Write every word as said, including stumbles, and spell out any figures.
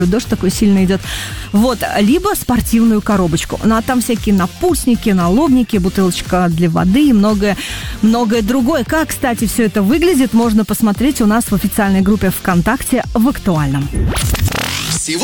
дождь такой сильно идет. Вот, либо спортивную коробочку. Ну, а там всякие напульсники, налобники, бутылочка для воды и многое, многое другое. Как, кстати, все это выглядит, можно посмотреть у нас в официальной группе ВКонтакте в «Актуальном».